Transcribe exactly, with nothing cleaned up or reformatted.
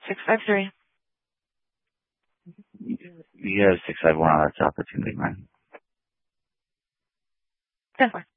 six five three. You have six five one on that opportunity, man. ten four.